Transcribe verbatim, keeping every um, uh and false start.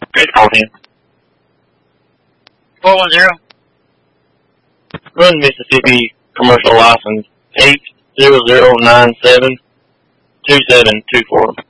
Good call him. four one zero. Run Mississippi commercial license eight zero zero nine seven two seven two four.